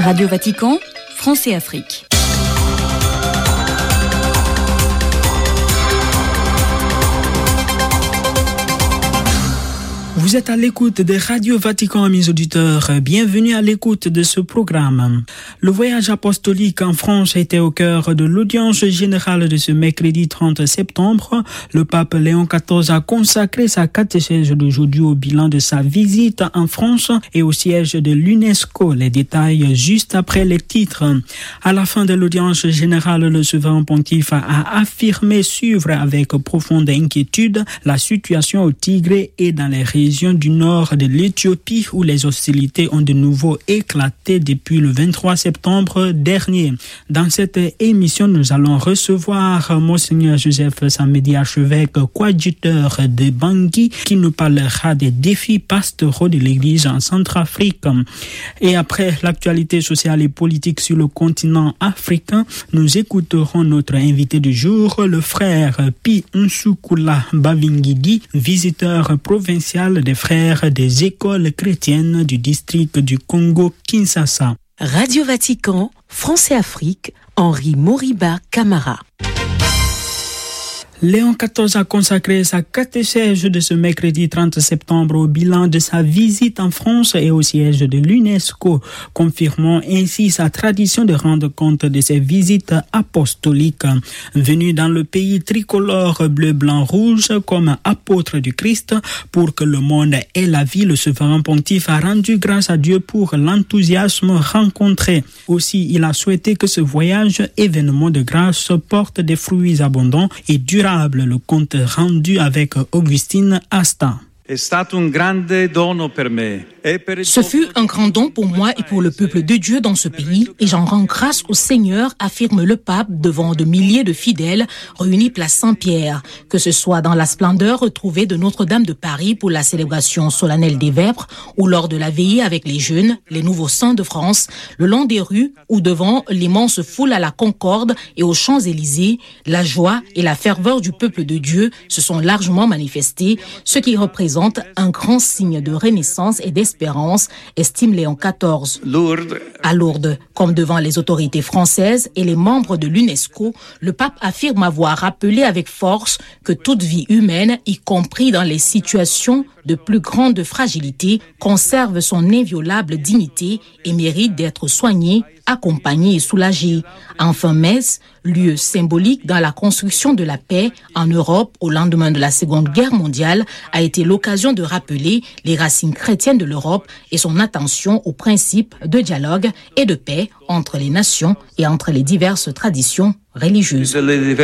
Radio Vatican, France et Afrique. Vous êtes à l'écoute de Radio Vatican, mes auditeurs. Bienvenue à l'écoute de ce programme. Le voyage apostolique en France était au cœur de l'audience générale de ce mercredi 30 septembre. Le pape Léon XIV a consacré sa catéchèse d'aujourd'hui au bilan de sa visite en France et au siège de l'UNESCO. Les détails juste après les titres. À la fin de l'audience générale, le souverain pontife a affirmé suivre avec profonde inquiétude la situation au Tigré et dans les régions du nord de l'Éthiopie où les hostilités ont de nouveau éclaté depuis le 23 septembre dernier. Dans cette émission, nous allons recevoir Monseigneur Joseph Samedi, archevêque coadjuteur de Bangui, qui nous parlera des défis pastoraux de l'Église en Centrafrique. Et après l'actualité sociale et politique sur le continent africain, nous écouterons notre invité du jour, le frère Pi Nsukula Bavingidi, visiteur provincial des frères des écoles chrétiennes du district du Congo-Kinshasa. Radio Vatican, France et Afrique, Henri Moriba Camara. Léon XIV a consacré sa catéchèse de ce mercredi 30 septembre au bilan de sa visite en France et au siège de l'UNESCO, confirmant ainsi sa tradition de rendre compte de ses visites apostoliques. Venu dans le pays tricolore bleu, blanc, rouge comme apôtre du Christ pour que le monde ait la vie, le souverain pontife a rendu grâce à Dieu pour l'enthousiasme rencontré. Aussi, il a souhaité que ce voyage, événement de grâce, porte des fruits abondants et durables. Le compte rendu avec Augustine Asta. Ce fut un grand don pour moi et pour le peuple de Dieu dans ce pays, et j'en rends grâce au Seigneur, affirme le pape devant de milliers de fidèles réunis place Saint-Pierre, que ce soit dans la splendeur retrouvée de Notre-Dame de Paris pour la célébration solennelle des Vêpres, ou lors de la veillée avec les jeunes, les nouveaux saints de France, le long des rues ou devant l'immense foule à la Concorde et aux Champs-Élysées, la joie et la ferveur du peuple de Dieu se sont largement manifestés, ce qui représente un grand signe de renaissance et d'espérance, estime Léon XIV. À Lourdes, comme devant les autorités françaises et les membres de l'UNESCO, le pape affirme avoir rappelé avec force que toute vie humaine, y compris dans les situations de plus grande fragilité, conserve son inviolable dignité et mérite d'être soignée, accompagnée et soulagée. Enfin, Metz, lieu symbolique dans la construction de la paix en Europe au lendemain de la Seconde Guerre mondiale, a été l'occasion de rappeler les racines chrétiennes de l'Europe et son attention aux principes de dialogue et de paix entre les nations et entre les diverses traditions religieuses.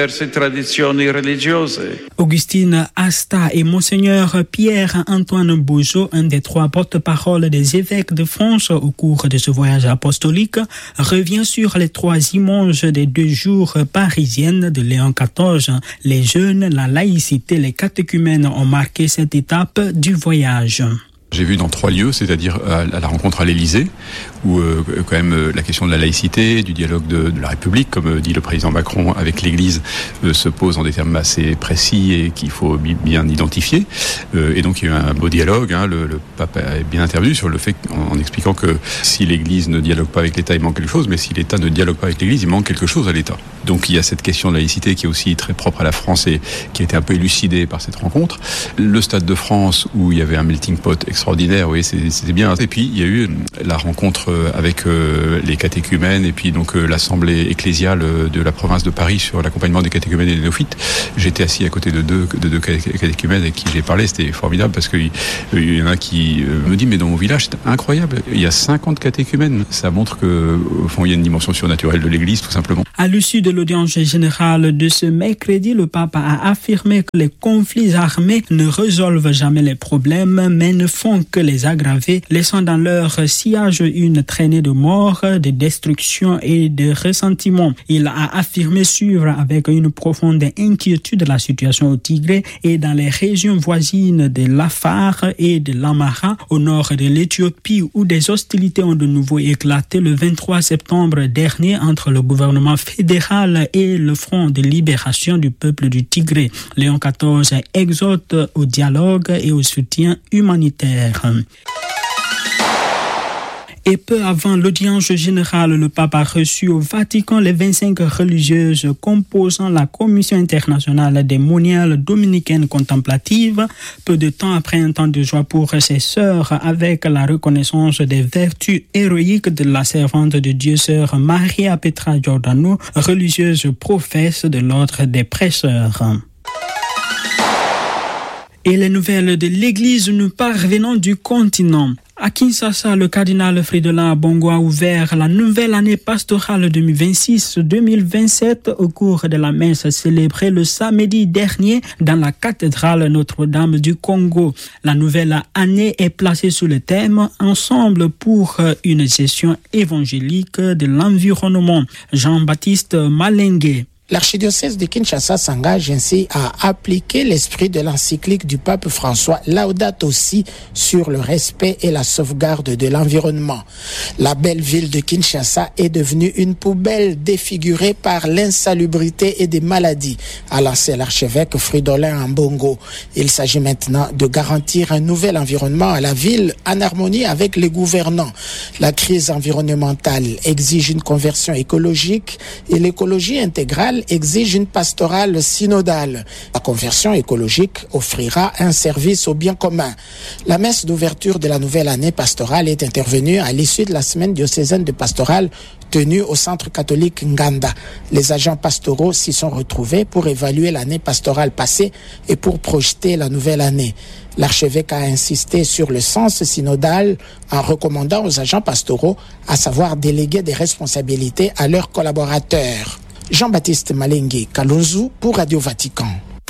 Augustine Asta et Monseigneur Pierre-Antoine Bouzou, un des 3 porte-parole des évêques de France au cours de ce voyage apostolique, revient sur les 3 images des 2 jours parisiennes de Léon XIV. Les jeunes, la laïcité, les catéchumènes ont marqué cette étape du voyage. J'ai vu dans 3 lieux, c'est-à-dire à la rencontre à l'Élysée, où quand même la question de la laïcité, du dialogue de la République, comme dit le président Macron avec l'Église, se pose en des termes assez précis et qu'il faut bien identifier. Et donc il y a eu un beau dialogue. Le pape a bien intervenu sur le fait, en expliquant que si l'Église ne dialogue pas avec l'État, il manque quelque chose, mais si l'État ne dialogue pas avec l'Église, il manque quelque chose à l'État. Donc il y a cette question de laïcité qui est aussi très propre à la France et qui a été un peu élucidée par cette rencontre. Le Stade de France, où il y avait un melting pot extraordinaire, oui, c'était bien. Et puis il y a eu la rencontre avec les catéchumènes et puis donc l'assemblée ecclésiale de la province de Paris sur l'accompagnement des catéchumènes et des néophytes. J'étais assis à côté de deux catéchumènes avec qui j'ai parlé, c'était formidable parce qu'il y en a qui me dit mais dans mon village c'est incroyable, il y a 50 catéchumènes. Ça montre qu'au fond il y a une dimension surnaturelle de l'Église tout simplement. À l'issue de l'audience générale de ce mercredi, le pape a affirmé que les conflits armés ne résolvent jamais les problèmes mais ne font que les aggraver, laissant dans leur sillage une traînée de mort, de destruction et de ressentiment. Il a affirmé suivre avec une profonde inquiétude la situation au Tigré et dans les régions voisines de l'Afar et de l'Amara, au nord de l'Éthiopie, où des hostilités ont de nouveau éclaté le 23 septembre dernier entre le gouvernement fédéral et le Front de libération du peuple du Tigré. Léon XIV exhorte au dialogue et au soutien humanitaire. Et peu avant l'audience générale, le pape a reçu au Vatican les 25 religieuses composant la Commission internationale des moniales dominicaines contemplatives. Peu de temps après un temps de joie pour ses sœurs avec la reconnaissance des vertus héroïques de la servante de Dieu, sœur Maria Petra Giordano, religieuse professe de l'ordre des prêcheurs. Et les nouvelles de l'Église nous parvenant du continent. À Kinshasa, le cardinal Fridolin Ambongo a ouvert la nouvelle année pastorale 2026-2027 au cours de la messe célébrée le samedi dernier dans la cathédrale Notre-Dame du Congo. La nouvelle année est placée sous le thème « Ensemble pour une gestion évangélique de l'environnement ». Jean-Baptiste Malengue. L'archidiocèse de Kinshasa s'engage ainsi à appliquer l'esprit de l'encyclique du pape François Laudato Si sur le respect et la sauvegarde de l'environnement. La belle ville de Kinshasa est devenue une poubelle défigurée par l'insalubrité et des maladies, a lancé l'archevêque Fridolin Ambongo. Il s'agit maintenant de garantir un nouvel environnement à la ville en harmonie avec les gouvernants. La crise environnementale exige une conversion écologique et l'écologie intégrale exige une pastorale synodale. La conversion écologique offrira un service au bien commun. La messe d'ouverture de la nouvelle année pastorale est intervenue à l'issue de la semaine diocésaine de pastorale tenue au centre catholique Nganda. Les agents pastoraux s'y sont retrouvés pour évaluer l'année pastorale passée et pour projeter la nouvelle année. L'archevêque a insisté sur le sens synodal en recommandant aux agents pastoraux, à savoir déléguer des responsabilités à leurs collaborateurs. Jean-Baptiste Malengue, Kalonzo pour Radio Vatican.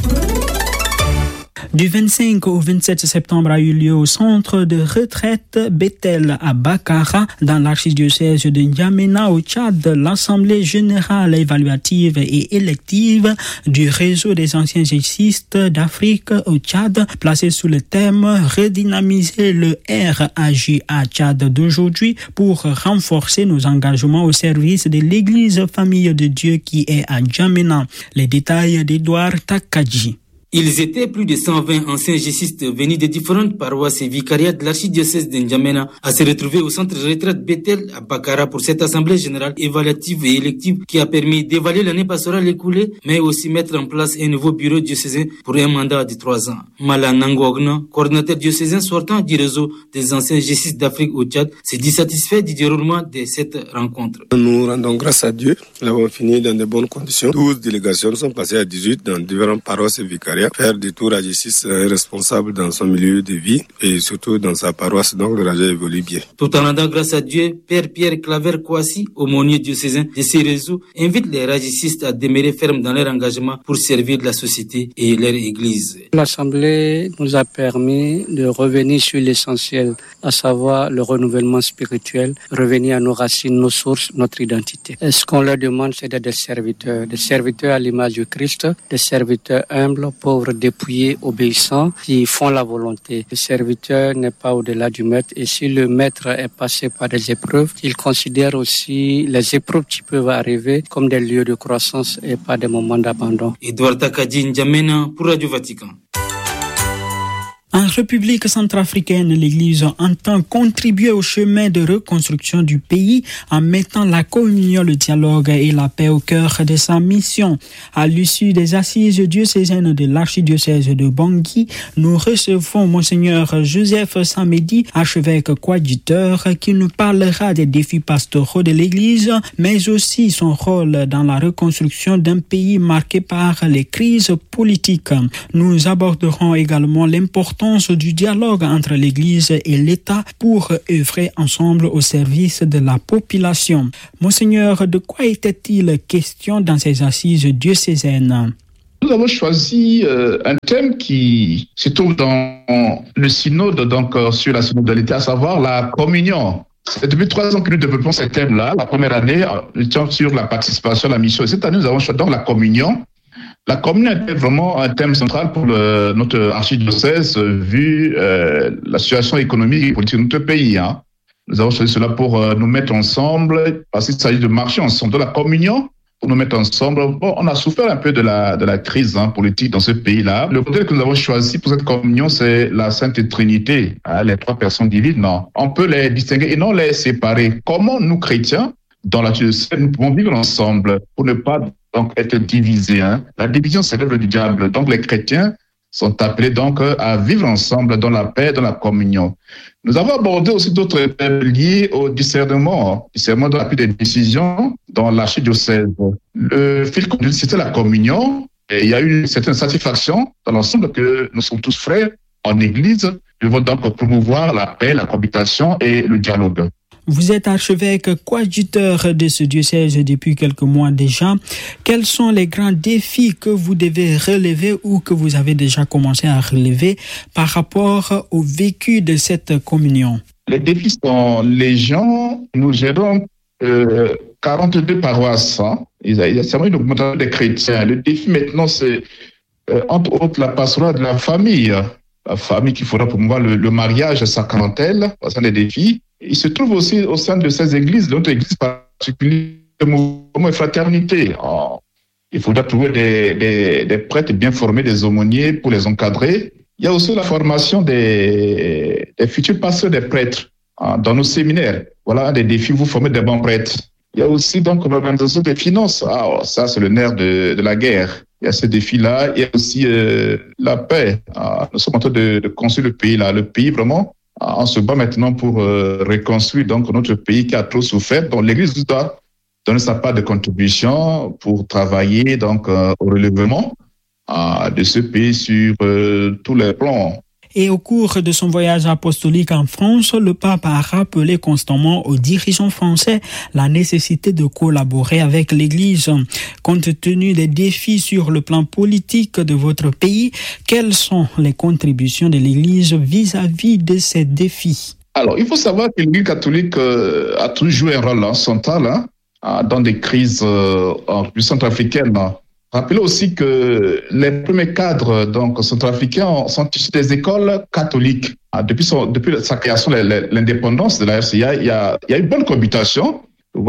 Du 25 au 27 septembre a eu lieu au centre de retraite Bethel à Bakara, dans l'archidiocèse de N'Djamena au Tchad, l'Assemblée générale évaluative et élective du réseau des anciens jésuites d'Afrique au Tchad, placée sous le thème « Redynamiser le RAJA Tchad d'aujourd'hui pour renforcer nos engagements au service de l'Église Famille de Dieu qui est à N'Djamena ». Les détails d'Edouard Takadji. Ils étaient plus de 120 anciens jésuites venus de différentes paroisses et vicariats de l'archidiocèse de N'Djamena à se retrouver au centre de retraite Bethel à Bakara pour cette assemblée générale évaluative et élective qui a permis d'évaluer l'année pastorale écoulée, mais aussi mettre en place un nouveau bureau diocésain pour un mandat de 3 ans. Mala Nangogna, coordinateur diocésain sortant du réseau des anciens jésuites d'Afrique au Tchad, s'est dit satisfait du déroulement de cette rencontre. Nous rendons grâce à Dieu. Nous avons fini dans de bonnes conditions. 12 délégations sont passées à 18 dans différentes paroisses et vicariats. Faire du tour à Jésus est responsable dans son milieu de vie et surtout dans sa paroisse, donc le raja évolue bien. Tout en rendant grâce à Dieu, Père Pierre Claver Kouassi, aumônier diocésain de ces réseaux, invite les ragistes à demeurer fermes dans leur engagement pour servir la société et leur église. L'Assemblée nous a permis de revenir sur l'essentiel, à savoir le renouvellement spirituel, revenir à nos racines, nos sources, notre identité. Et ce qu'on leur demande, c'est d'être des serviteurs à l'image du Christ, des serviteurs humbles, pauvres, dépouillés, obéissants, qui font la volonté. Le serviteur n'est pas au-delà du maître et si le maître est passé par des épreuves, il considère aussi les épreuves qui peuvent arriver comme des lieux de croissance et pas des moments d'abandon. Edouard Takadji, N'Djamena pour Radio Vatican. En République centrafricaine, l'Église entend contribuer au chemin de reconstruction du pays en mettant la communion, le dialogue et la paix au cœur de sa mission. À l'issue des assises diocésaines de l'archidiocèse de Bangui, nous recevons Monseigneur Joseph Samedi, archevêque coadjuteur, qui nous parlera des défis pastoraux de l'Église, mais aussi son rôle dans la reconstruction d'un pays marqué par les crises politiques. Nous aborderons également l'importance du dialogue entre l'Église et l'État pour œuvrer ensemble au service de la population. Monseigneur, de quoi était-il question dans ces assises diocésaines? Nous avons choisi un thème qui se trouve dans le synode, donc sur la synodalité, à savoir la communion. C'est depuis 3 ans que nous développons ce thème-là. La première année, nous étions sur la participation à la mission. Cette année, nous avons choisi donc la communion. La communion était vraiment un thème central pour notre archidiocèse vu la situation économique et politique de notre pays. Nous avons choisi cela pour nous mettre ensemble parce qu'il s'agit de marcher ensemble. Donc la communion, pour nous mettre ensemble. Bon, on a souffert un peu de la crise politique dans ce pays-là. Le modèle que nous avons choisi pour cette communion, c'est la Sainte Trinité, les trois personnes divines. Non, on peut les distinguer et non les séparer. Comment nous, chrétiens, dans la diocèse, nous pouvons vivre ensemble pour ne pas donc être divisés. La division, c'est l'œuvre du diable. Donc les chrétiens sont appelés donc à vivre ensemble dans la paix, dans la communion. Nous avons abordé aussi d'autres thèmes liés au discernement de la prise des décisions dans l'archidiocèse. Le fil conducteur, c'était la communion. Et il y a eu une certaine satisfaction dans l'ensemble que nous sommes tous frères en Église. Nous devons donc promouvoir la paix, la cohabitation et le dialogue. Vous êtes archevêque coadjuteur de ce diocèse depuis quelques mois déjà. Quels sont les grands défis que vous devez relever ou que vous avez déjà commencé à relever par rapport au vécu de cette communion? Les défis sont légion. Nous gérons 42 paroisses. Il y a seulement une augmentation des chrétiens. Le défi maintenant, c'est entre autres la pastorale de la famille. La famille qu'il faudra promouvoir le mariage sacramentel. C'est un des défis. Il se trouve aussi au sein de ces églises, notre église particulière, le mouvement et fraternité. Il faudra trouver des prêtres bien formés, des aumôniers pour les encadrer. Il y a aussi la formation des futurs pasteurs des prêtres dans nos séminaires. Voilà un des défis, vous formez des bons prêtres. Il y a aussi donc l'organisation des finances. Ça, c'est le nerf de la guerre. Il y a ce défi-là. Il y a aussi la paix. Nous sommes en train de construire le pays là. Le pays, vraiment, on se bat maintenant pour reconstruire donc notre pays qui a trop souffert. Donc l'Église doit donner sa part de contribution pour travailler donc au relèvement de ce pays sur tous les plans. Et au cours de son voyage apostolique en France, le pape a rappelé constamment aux dirigeants français la nécessité de collaborer avec l'Église. Compte tenu des défis sur le plan politique de votre pays, quelles sont les contributions de l'Église vis-à-vis de ces défis? Alors, il faut savoir que l'Église catholique a toujours joué un rôle central dans des crises centrafricaines. Rappelez aussi que les premiers cadres donc centrafricains sont issus des écoles catholiques. Depuis sa création, l'indépendance de la RCA, il y a une bonne cohabitation.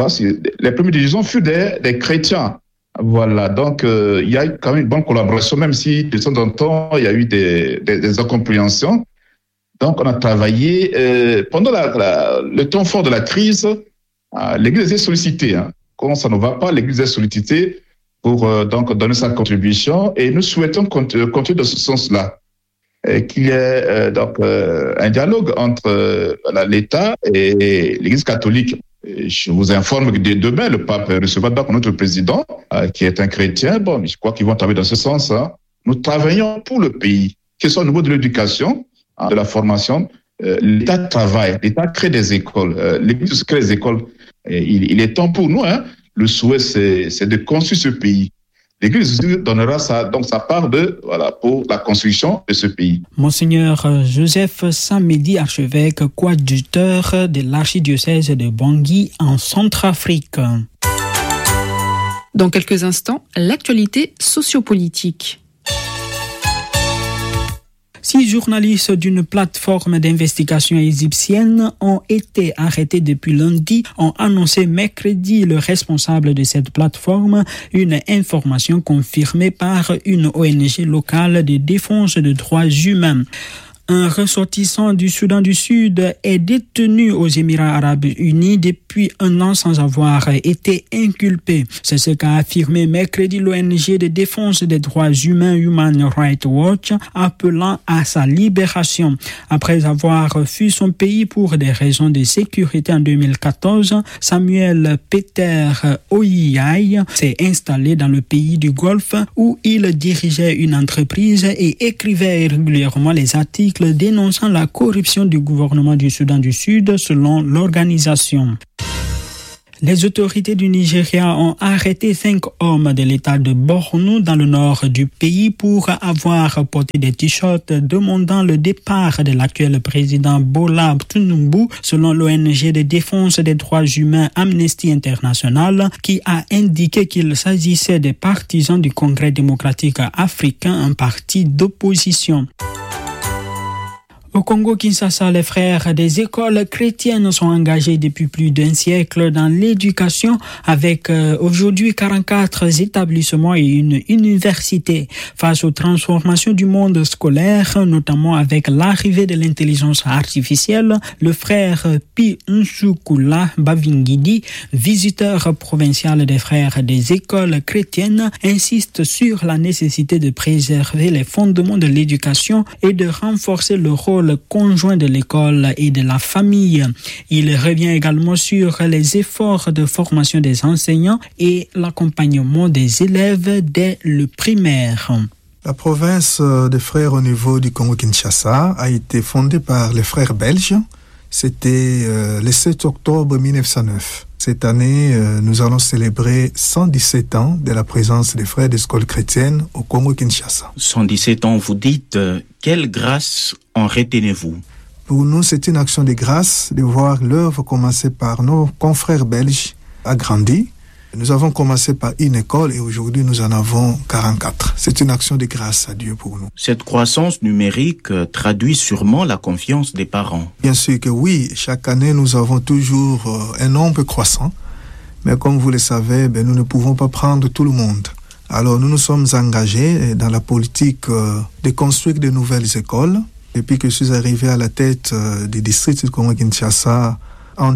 Les premiers dirigeants furent des chrétiens. Voilà, donc il y a quand même une bonne collaboration, même si de temps en temps il y a eu des incompréhensions. Donc on a travaillé pendant le temps fort de la crise. L'Église est sollicitée. Quand ça ne va pas, l'Église est sollicitée pour donc donner sa contribution, et nous souhaitons continuer dans ce sens-là, qu'il y ait donc un dialogue entre l'État et l'Église catholique. Et je vous informe que dès demain, le pape recevra donc notre président, qui est un chrétien. Bon, je crois qu'ils vont travailler dans ce sens. Nous travaillons pour le pays, que ce soit au niveau de l'éducation, de la formation. L'État travaille, l'État crée des écoles, l'Église crée des écoles. Et il est temps pour nous, le souhait, c'est de construire ce pays. L'Église donnera sa part pour la construction de ce pays. Monseigneur Joseph Samedi, archevêque coadjuteur de l'archidiocèse de Bangui en Centrafrique. Dans quelques instants, l'actualité sociopolitique. 6 journalistes d'une plateforme d'investigation égyptienne ont été arrêtés depuis lundi, ont annoncé mercredi le responsable de cette plateforme, une information confirmée par une ONG locale de défense des droits humains. Un ressortissant du Soudan du Sud est détenu aux Émirats arabes unis depuis un an sans avoir été inculpé. C'est ce qu'a affirmé mercredi l'ONG de défense des droits humains Human Rights Watch, appelant à sa libération. Après avoir fui son pays pour des raisons de sécurité en 2014, Samuel Peter Oyiyai s'est installé dans le pays du Golfe où il dirigeait une entreprise et écrivait régulièrement les articles dénonçant la corruption du gouvernement du Soudan du Sud selon l'organisation. Les autorités du Nigeria ont arrêté 5 hommes de l'État de Borno dans le nord du pays pour avoir porté des t-shirts demandant le départ de l'actuel président Bola Tinubu, selon l'ONG de défense des droits humains Amnesty International, qui a indiqué qu'il s'agissait des partisans du Congrès démocratique africain, un parti d'opposition. Au Congo-Kinshasa, les frères des écoles chrétiennes sont engagés depuis plus d'un siècle dans l'éducation avec aujourd'hui 44 établissements et une université. Face aux transformations du monde scolaire, notamment avec l'arrivée de l'intelligence artificielle, le frère Pi Nsukula Bavingidi, visiteur provincial des frères des écoles chrétiennes, insiste sur la nécessité de préserver les fondements de l'éducation et de renforcer le rôle conjoint de l'école et de la famille. Il revient également sur les efforts de formation des enseignants et l'accompagnement des élèves dès le primaire. La province des frères au niveau du Congo-Kinshasa a été fondée par les frères belges. C'était le 7 octobre 1909. Cette année, nous allons célébrer 117 ans de la présence des frères d'école chrétienne au Congo-Kinshasa. 117 ans, vous dites, quelle grâce en retenez-vous? Pour nous, c'est une action de grâce de voir l'œuvre commencer par nos confrères belges agrandie. Nous avons commencé par une école et aujourd'hui nous en avons 44. C'est une action de grâce à Dieu pour nous. Cette croissance numérique traduit sûrement la confiance des parents. Bien sûr que oui, chaque année nous avons toujours un nombre croissant. Mais comme vous le savez, nous ne pouvons pas prendre tout le monde. Alors nous nous sommes engagés dans la politique de construire de nouvelles écoles. Depuis que je suis arrivé à la tête du district de Congo-Kinshasa, en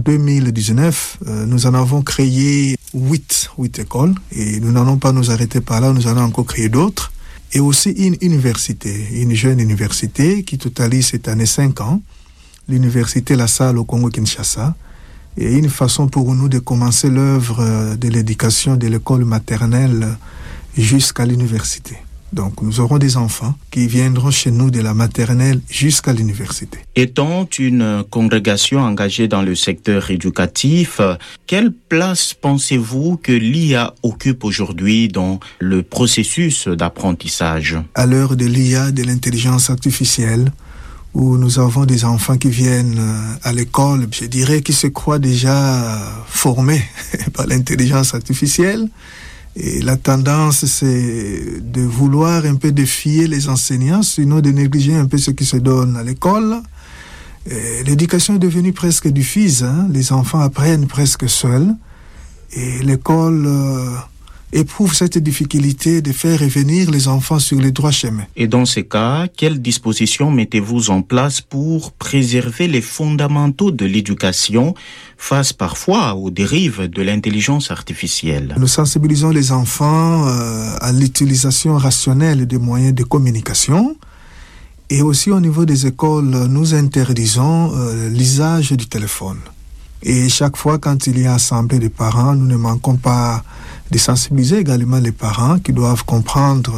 2019, nous en avons créé 8 écoles et nous n'allons pas nous arrêter par là, nous allons encore créer d'autres. Et aussi une université, une jeune université qui totalise cette année 5 ans, l'université La Salle au Congo-Kinshasa. Et une façon pour nous de commencer l'œuvre de l'éducation de l'école maternelle jusqu'à l'université. Donc nous aurons des enfants qui viendront chez nous de la maternelle jusqu'à l'université. Étant une congrégation engagée dans le secteur éducatif, quelle place pensez-vous que l'IA occupe aujourd'hui dans le processus d'apprentissage? À l'heure de l'IA, de l'intelligence artificielle, où nous avons des enfants qui viennent à l'école, je dirais qu'ils se croient déjà formés par l'intelligence artificielle. Et la tendance, c'est de vouloir un peu défier les enseignants, sinon de négliger un peu ce qui se donne à l'école. Et l'éducation est devenue presque diffuse, Les enfants apprennent presque seuls. Et l'école éprouve cette difficulté de faire revenir les enfants sur les droits chemins. Et dans ces cas, quelles dispositions mettez-vous en place pour préserver les fondamentaux de l'éducation face parfois aux dérives de l'intelligence artificielle? Nous sensibilisons les enfants à l'utilisation rationnelle des moyens de communication. Et aussi au niveau des écoles, nous interdisons l'usage du téléphone. Et chaque fois quand il y a assemblée de parents, nous ne manquons pas de sensibiliser également les parents qui doivent comprendre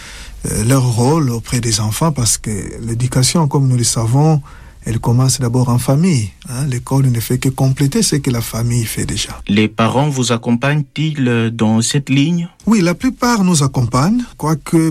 leur rôle auprès des enfants parce que l'éducation, comme nous le savons, elle commence d'abord en famille. L'école ne fait que compléter ce que la famille fait déjà. Les parents vous accompagnent-ils dans cette ligne? Oui, la plupart nous accompagnent, quoique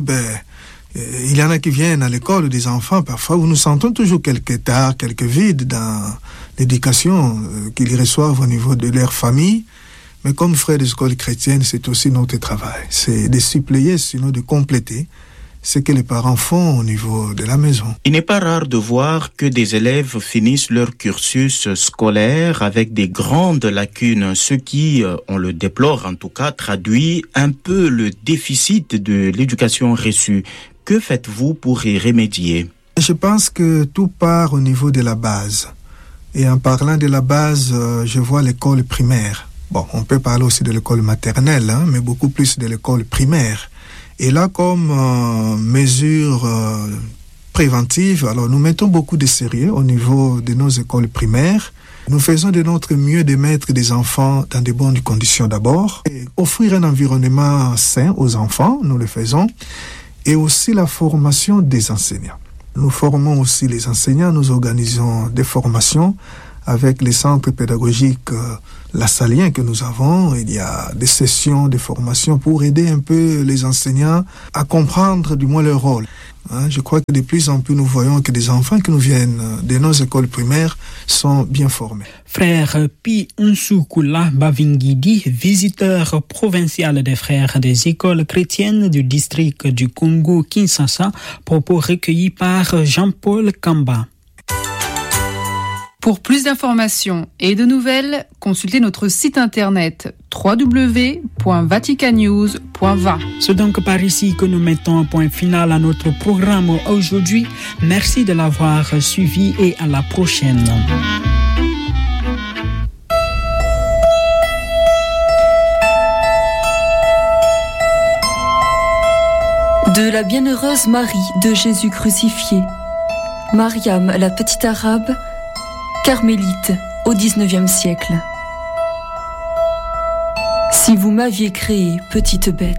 il y en a qui viennent à l'école des enfants parfois où nous sentons toujours quelques tares, quelques vides dans l'éducation qu'ils reçoivent au niveau de leur famille. Mais comme frères des écoles chrétiennes, c'est aussi notre travail. C'est de suppléer, sinon de compléter ce que les parents font au niveau de la maison. Il n'est pas rare de voir que des élèves finissent leur cursus scolaire avec des grandes lacunes, ce qui, on le déplore en tout cas, traduit un peu le déficit de l'éducation reçue. Que faites-vous pour y remédier? Je pense que tout part au niveau de la base. Et en parlant de la base, je vois l'école primaire. Bon, on peut parler aussi de l'école maternelle, mais beaucoup plus de l'école primaire. Et là, comme mesure préventive, alors nous mettons beaucoup de sérieux au niveau de nos écoles primaires. Nous faisons de notre mieux de mettre des enfants dans de bonnes conditions d'abord. Et offrir un environnement sain aux enfants, nous le faisons. Et aussi la formation des enseignants. Nous formons aussi les enseignants, nous organisons des formations avec les centres pédagogiques lassaliens que nous avons. Il y a des sessions de formation pour aider un peu les enseignants à comprendre du moins leur rôle. Je crois que de plus en plus nous voyons que des enfants qui nous viennent de nos écoles primaires sont bien formés. Frère Pi Nsukula Bavingidi, visiteur provincial des frères des écoles chrétiennes du district du Congo-Kinshasa, propos recueillis par Jean-Paul Kamba. Pour plus d'informations et de nouvelles, consultez notre site internet www.vaticannews.va. C'est donc par ici que nous mettons un point final à notre programme aujourd'hui. Merci de l'avoir suivi et à la prochaine. De la bienheureuse Marie de Jésus crucifié, Mariam la petite arabe, carmélite au XIXe siècle. Si vous m'aviez créée, petite bête,